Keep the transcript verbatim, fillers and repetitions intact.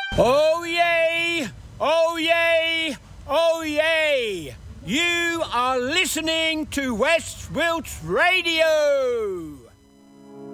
Oh yay! Oh yay! Oh yay! You are listening to West Wilts Radio!